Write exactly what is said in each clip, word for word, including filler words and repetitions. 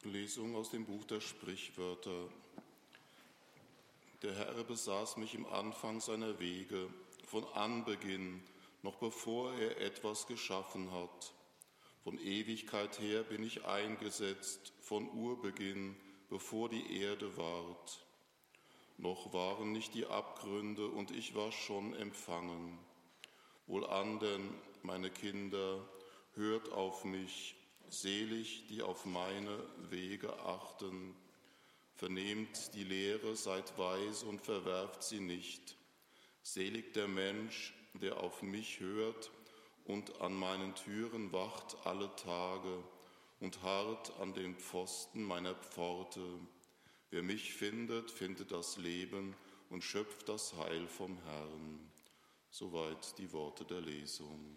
Lesung aus dem Buch der Sprichwörter. Der Herr besaß mich im Anfang seiner Wege, von Anbeginn, noch bevor er etwas geschaffen hat. Von Ewigkeit her bin ich eingesetzt, von Urbeginn, bevor die Erde ward. Noch waren nicht die Abgründe, und ich war schon empfangen. Wohlan denn, meine Kinder, hört auf mich, selig, die auf meine Wege achten. Vernehmt die Lehre, seid weise und verwerft sie nicht. Selig der Mensch, der auf mich hört und an meinen Türen wacht alle Tage und harrt an den Pfosten meiner Pforte. Wer mich findet, findet das Leben und schöpft das Heil vom Herrn. Soweit die Worte der Lesung.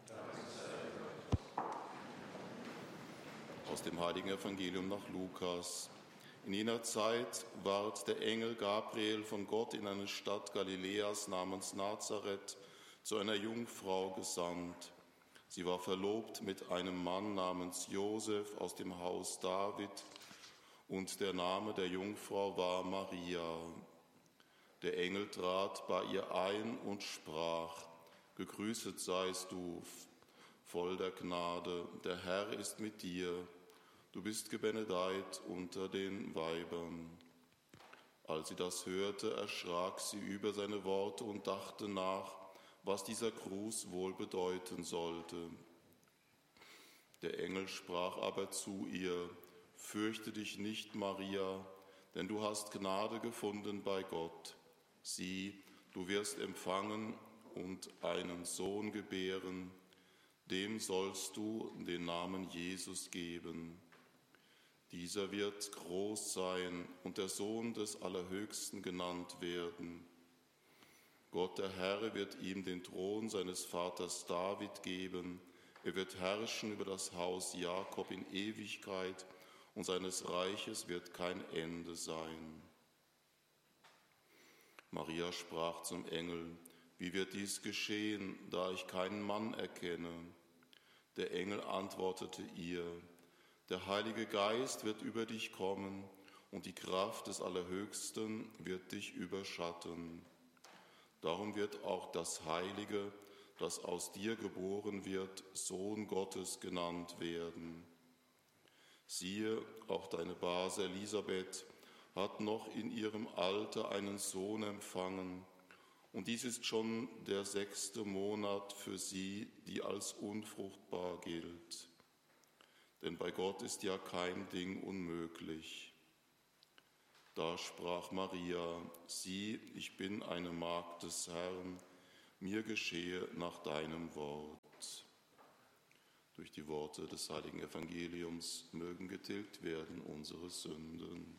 Aus dem heiligen Evangelium nach Lukas. In jener Zeit ward der Engel Gabriel von Gott in eine Stadt Galiläas namens Nazareth zu einer Jungfrau gesandt. Sie war verlobt mit einem Mann namens Josef aus dem Haus David, und der Name der Jungfrau war Maria. Der Engel trat bei ihr ein und sprach: Gegrüßet seist du, voll der Gnade, der Herr ist mit dir. Du bist gebenedeit unter den Weibern. Als sie das hörte, erschrak sie über seine Worte und dachte nach, was dieser Gruß wohl bedeuten sollte. Der Engel sprach aber zu ihr: Fürchte dich nicht, Maria, denn du hast Gnade gefunden bei Gott. Sieh, du wirst empfangen und einen Sohn gebären. Dem sollst du den Namen Jesus geben. Dieser wird groß sein und der Sohn des Allerhöchsten genannt werden. Gott, der Herr, wird ihm den Thron seines Vaters David geben. Er wird herrschen über das Haus Jakob in Ewigkeit, und seines Reiches wird kein Ende sein. Maria sprach zum Engel: Wie wird dies geschehen, da ich keinen Mann erkenne? Der Engel antwortete ihr: Der Heilige Geist wird über dich kommen, und die Kraft des Allerhöchsten wird dich überschatten. Darum wird auch das Heilige, das aus dir geboren wird, Sohn Gottes genannt werden. Siehe, auch deine Base Elisabeth hat noch in ihrem Alter einen Sohn empfangen, und dies ist schon der sechste Monat für sie, die als unfruchtbar gilt. Denn bei Gott ist ja kein Ding unmöglich. Da sprach Maria: Sieh, ich bin eine Magd des Herrn, mir geschehe nach deinem Wort. Durch die Worte des heiligen Evangeliums mögen getilgt werden unsere Sünden.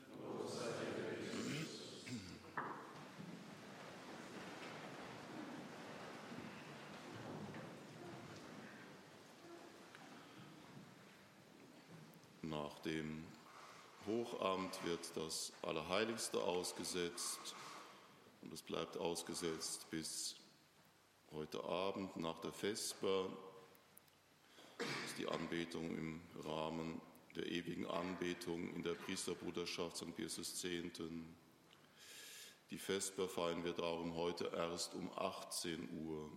Nach dem Hochamt wird das Allerheiligste ausgesetzt, und es bleibt ausgesetzt bis heute Abend nach der Vesper. Das ist die Anbetung im Rahmen der ewigen Anbetung in der Priesterbruderschaft Sankt Pius X. Die Vesper feiern wir darum heute erst um achtzehn Uhr.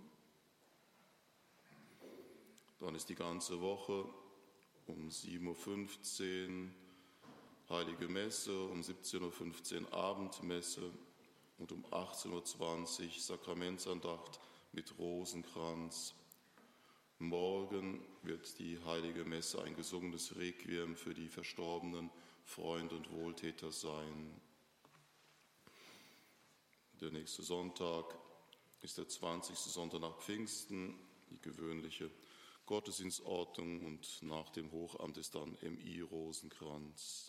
Dann ist die ganze Woche um sieben Uhr fünfzehn Heilige Messe, um siebzehn Uhr fünfzehn Abendmesse und um achtzehn Uhr zwanzig Sakramentsandacht mit Rosenkranz. Morgen wird die Heilige Messe ein gesungenes Requiem für die verstorbenen Freunde und Wohltäter sein. Der nächste Sonntag ist der zwanzigste Sonntag nach Pfingsten, die gewöhnliche Gottesdienstordnung, und nach dem Hochamt ist dann M I Rosenkranz.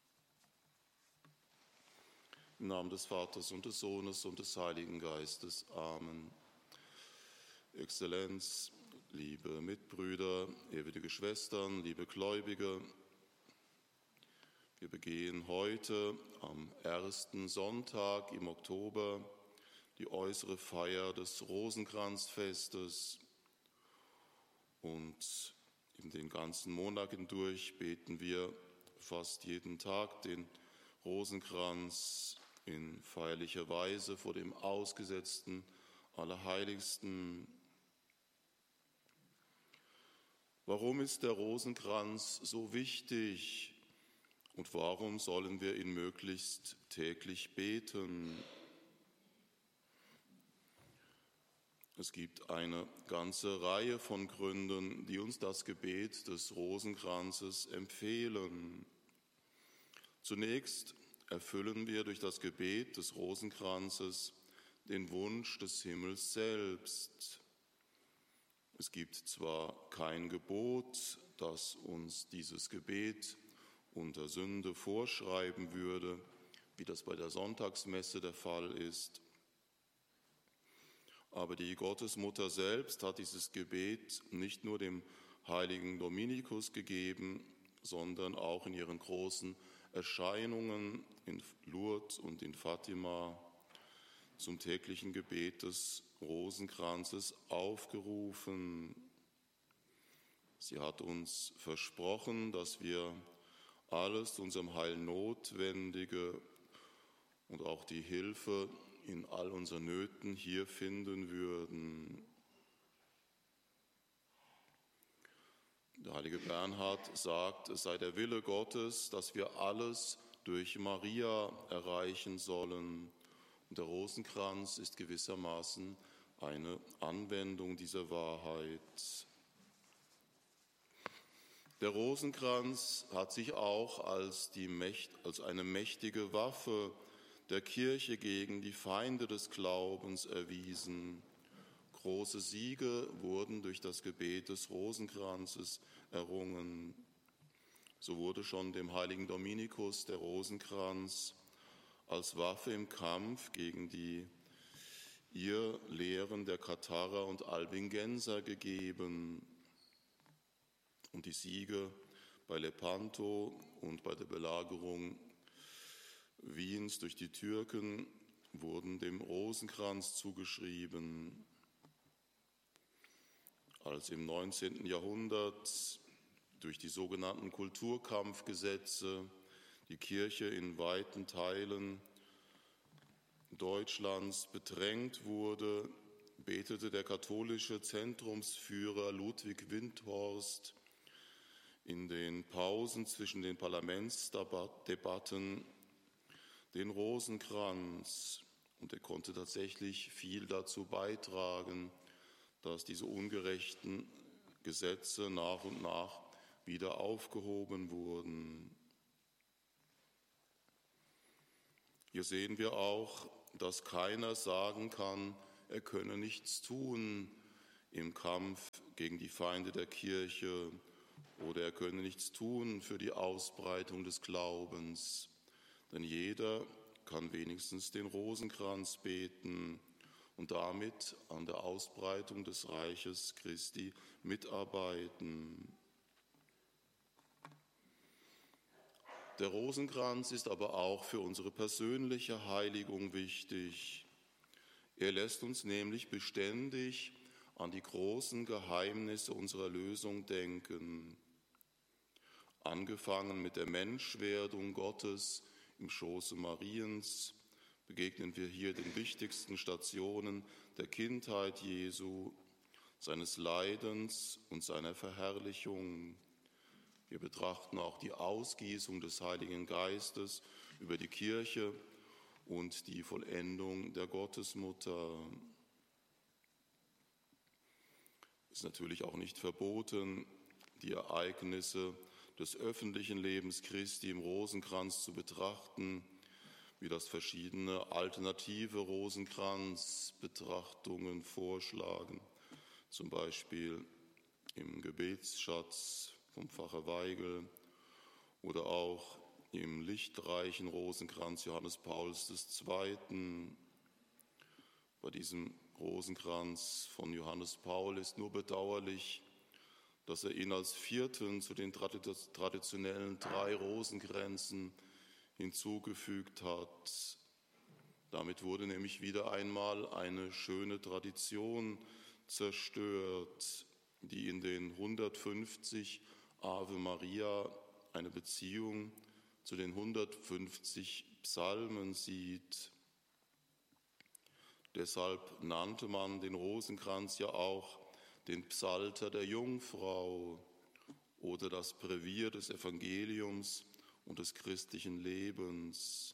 Im Namen des Vaters und des Sohnes und des Heiligen Geistes. Amen. Exzellenz, liebe Mitbrüder, ehrwürdige Schwestern, liebe Gläubige, wir begehen heute am ersten Sonntag im Oktober die äußere Feier des Rosenkranzfestes. Und in den ganzen Monat hindurch beten wir fast jeden Tag den Rosenkranz in feierlicher Weise vor dem ausgesetzten Allerheiligsten. Warum ist der Rosenkranz so wichtig und warum sollen wir ihn möglichst täglich beten? Es gibt eine ganze Reihe von Gründen, die uns das Gebet des Rosenkranzes empfehlen. Zunächst erfüllen wir durch das Gebet des Rosenkranzes den Wunsch des Himmels selbst. Es gibt zwar kein Gebot, das uns dieses Gebet unter Sünde vorschreiben würde, wie das bei der Sonntagsmesse der Fall ist, aber die Gottesmutter selbst hat dieses Gebet nicht nur dem heiligen Dominikus gegeben, sondern auch in ihren großen Erscheinungen in Lourdes und in Fatima zum täglichen Gebet des Rosenkranzes aufgerufen. Sie hat uns versprochen, dass wir alles zu unserem Heil Notwendige und auch die Hilfe in all unseren Nöten hier finden würden. Der heilige Bernhard sagt, es sei der Wille Gottes, dass wir alles durch Maria erreichen sollen. Und der Rosenkranz ist gewissermaßen eine Anwendung dieser Wahrheit. Der Rosenkranz hat sich auch als, die Mächt, als eine mächtige Waffe der Kirche gegen die Feinde des Glaubens erwiesen. Große Siege wurden durch das Gebet des Rosenkranzes errungen. So wurde schon dem heiligen Dominikus der Rosenkranz als Waffe im Kampf gegen die Irrlehren der Katharer und Albingenser gegeben. Und die Siege bei Lepanto und bei der Belagerung Wiens durch die Türken wurden dem Rosenkranz zugeschrieben. Als im neunzehnten Jahrhundert durch die sogenannten Kulturkampfgesetze die Kirche in weiten Teilen Deutschlands bedrängt wurde, betete der katholische Zentrumsführer Ludwig Windthorst in den Pausen zwischen den Parlamentsdebatten den Rosenkranz. Und er konnte tatsächlich viel dazu beitragen, dass diese ungerechten Gesetze nach und nach wieder aufgehoben wurden. Hier sehen wir auch, dass keiner sagen kann, er könne nichts tun im Kampf gegen die Feinde der Kirche oder er könne nichts tun für die Ausbreitung des Glaubens. Denn jeder kann wenigstens den Rosenkranz beten und damit an der Ausbreitung des Reiches Christi mitarbeiten. Der Rosenkranz ist aber auch für unsere persönliche Heiligung wichtig. Er lässt uns nämlich beständig an die großen Geheimnisse unserer Lösung denken. Angefangen mit der Menschwerdung Gottes im Schoße Mariens begegnen wir hier den wichtigsten Stationen der Kindheit Jesu, seines Leidens und seiner Verherrlichung. Wir betrachten auch die Ausgießung des Heiligen Geistes über die Kirche und die Vollendung der Gottesmutter. Es ist natürlich auch nicht verboten, die Ereignisse des öffentlichen Lebens Christi im Rosenkranz zu betrachten, wie das verschiedene alternative Rosenkranzbetrachtungen vorschlagen, zum Beispiel im Gebetsschatz vom Pfarrer Weigel oder auch im lichtreichen Rosenkranz Johannes Pauls des Zweiten. Bei diesem Rosenkranz von Johannes Paul ist nur bedauerlich, dass er ihn als vierten zu den traditionellen drei Rosenkränzen hinzugefügt hat. Damit wurde nämlich wieder einmal eine schöne Tradition zerstört, die in den hundertfünfzig Ave Maria eine Beziehung zu den hundertfünfzig Psalmen sieht. Deshalb nannte man den Rosenkranz ja auch den Psalter der Jungfrau oder das Brevier des Evangeliums und des christlichen Lebens.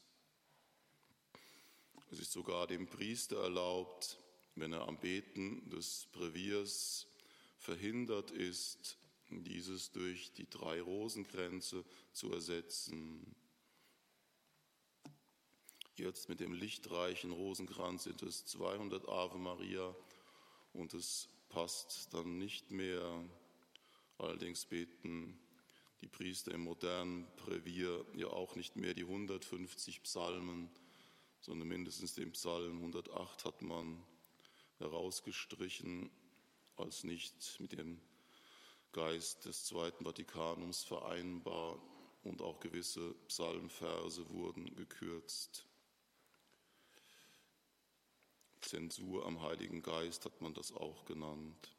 Es ist sogar dem Priester erlaubt, wenn er am Beten des Breviers verhindert ist, dieses durch die drei Rosenkränze zu ersetzen. Jetzt mit dem lichtreichen Rosenkranz sind es zweihundert Ave Maria und es passt dann nicht mehr. Allerdings beten die Priester im modernen Brevier ja auch nicht mehr die hundertfünfzig Psalmen, sondern mindestens den Psalm hundertacht hat man herausgestrichen, als nicht mit dem Geist des Zweiten Vatikanums vereinbar, und auch gewisse Psalmverse wurden gekürzt. Zensur am Heiligen Geist hat man das auch genannt.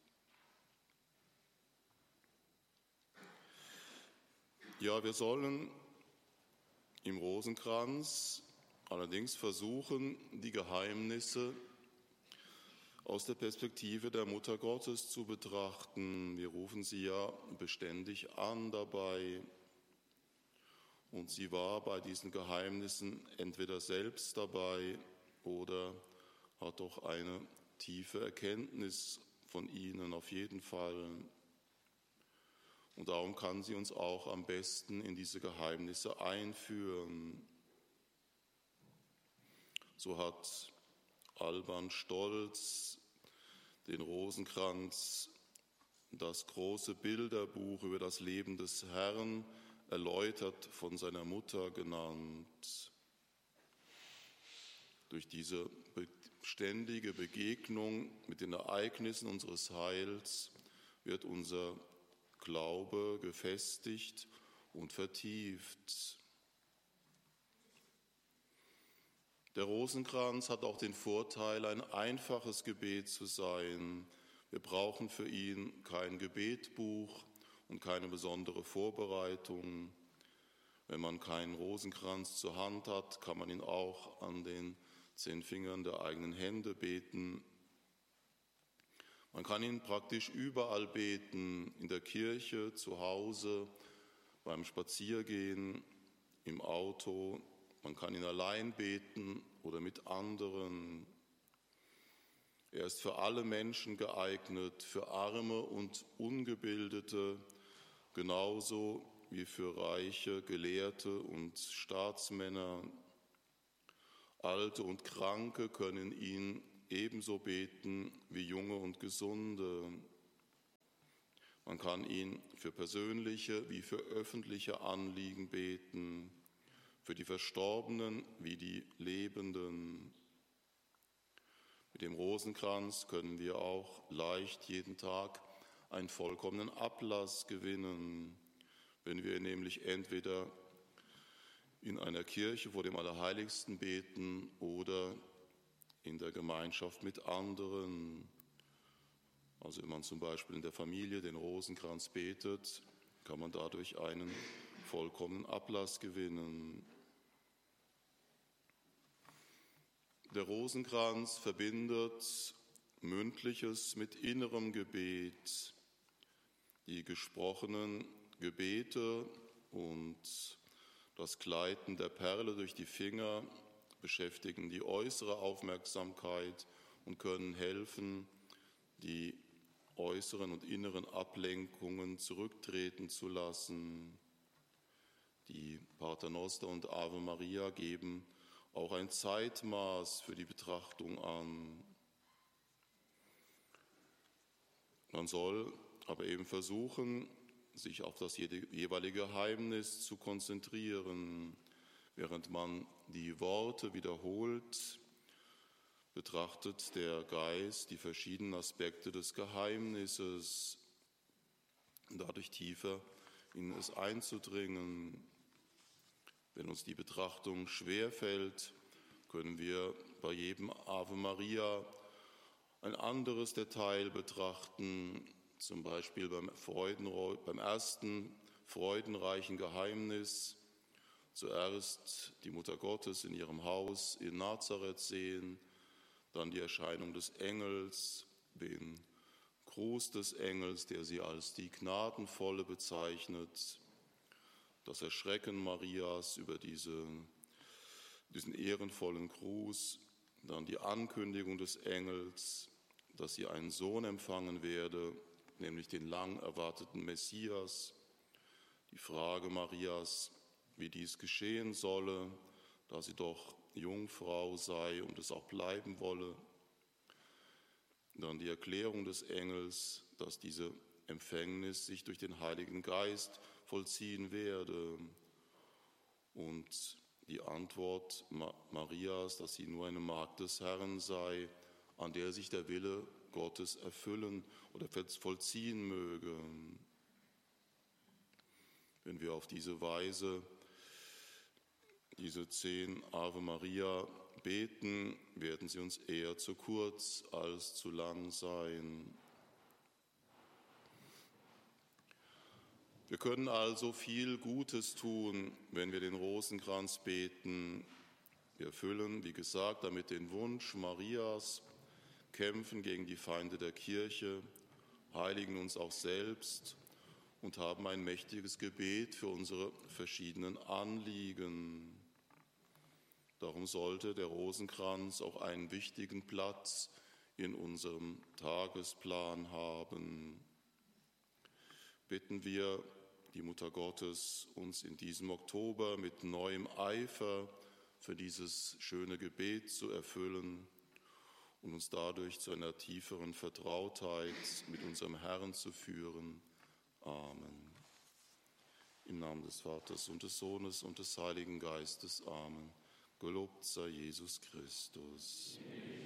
Ja, wir sollen im Rosenkranz allerdings versuchen, die Geheimnisse aus der Perspektive der Mutter Gottes zu betrachten. Wir rufen sie ja beständig an dabei. Und sie war bei diesen Geheimnissen entweder selbst dabei oder hat doch eine tiefe Erkenntnis von ihnen auf jeden Fall. Und darum kann sie uns auch am besten in diese Geheimnisse einführen. So hat Alban Stolz den Rosenkranz, das große Bilderbuch über das Leben des Herrn, erläutert von seiner Mutter genannt. Durch diese ständige Begegnung mit den Ereignissen unseres Heils wird unser Glaube gefestigt und vertieft. Der Rosenkranz hat auch den Vorteil, ein einfaches Gebet zu sein. Wir brauchen für ihn kein Gebetbuch und keine besondere Vorbereitung. Wenn man keinen Rosenkranz zur Hand hat, kann man ihn auch an den zehn Fingern der eigenen Hände beten. Man kann ihn praktisch überall beten, in der Kirche, zu Hause, beim Spaziergehen, im Auto. Man kann ihn allein beten oder mit anderen. Er ist für alle Menschen geeignet, für Arme und Ungebildete, genauso wie für Reiche, Gelehrte und Staatsmänner. Alte und Kranke können ihn ebenso beten wie Junge und Gesunde. Man kann ihn für persönliche wie für öffentliche Anliegen beten, für die Verstorbenen wie die Lebenden. Mit dem Rosenkranz können wir auch leicht jeden Tag einen vollkommenen Ablass gewinnen, wenn wir nämlich entweder in einer Kirche vor dem Allerheiligsten beten oder in der Gemeinschaft mit anderen. Also wenn man zum Beispiel in der Familie den Rosenkranz betet, kann man dadurch einen vollkommenen Ablass gewinnen. Der Rosenkranz verbindet mündliches mit innerem Gebet. Die gesprochenen Gebete und das Gleiten der Perle durch die Finger beschäftigen die äußere Aufmerksamkeit und können helfen, die äußeren und inneren Ablenkungen zurücktreten zu lassen. Die Paternoster und Ave Maria geben auch ein Zeitmaß für die Betrachtung an. Man soll aber eben versuchen, sich auf das jeweilige Geheimnis zu konzentrieren. Während man die Worte wiederholt, betrachtet der Geist die verschiedenen Aspekte des Geheimnisses, dadurch tiefer in es einzudringen. Wenn uns die Betrachtung schwerfällt, können wir bei jedem Ave Maria ein anderes Detail betrachten, zum Beispiel beim Freudenreusch, beim ersten freudenreichen Geheimnis zuerst die Mutter Gottes in ihrem Haus in Nazareth sehen, dann die Erscheinung des Engels, den Gruß des Engels, der sie als die Gnadenvolle bezeichnet, das Erschrecken Marias über diese, diesen ehrenvollen Gruß, dann die Ankündigung des Engels, dass sie einen Sohn empfangen werde, nämlich den lang erwarteten Messias, die Frage Marias, wie dies geschehen solle, da sie doch Jungfrau sei und es auch bleiben wolle. Dann die Erklärung des Engels, dass diese Empfängnis sich durch den Heiligen Geist vollziehen werde. Und die Antwort Marias, dass sie nur eine Magd des Herrn sei, an der sich der Wille Gottes erfüllen oder vollziehen möge. Wenn wir auf diese Weise diese zehn Ave Maria beten, werden sie uns eher zu kurz als zu lang sein. Wir können also viel Gutes tun, wenn wir den Rosenkranz beten. Wir erfüllen, wie gesagt, damit den Wunsch Marias, kämpfen gegen die Feinde der Kirche, heiligen uns auch selbst und haben ein mächtiges Gebet für unsere verschiedenen Anliegen. Darum sollte der Rosenkranz auch einen wichtigen Platz in unserem Tagesplan haben. Bitten wir die Mutter Gottes, uns in diesem Oktober mit neuem Eifer für dieses schöne Gebet zu erfüllen und uns dadurch zu einer tieferen Vertrautheit mit unserem Herrn zu führen. Amen. Im Namen des Vaters und des Sohnes und des Heiligen Geistes. Amen. Gelobt sei Jesus Christus.